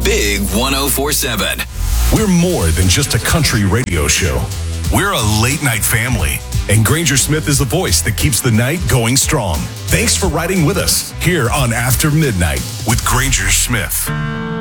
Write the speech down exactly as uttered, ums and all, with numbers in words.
Big one oh four seven. We're more than just a country radio show. We're a late night family. And Granger Smith is the voice that keeps the night going strong. Thanks for riding with us here on After Midnight with Granger Smith.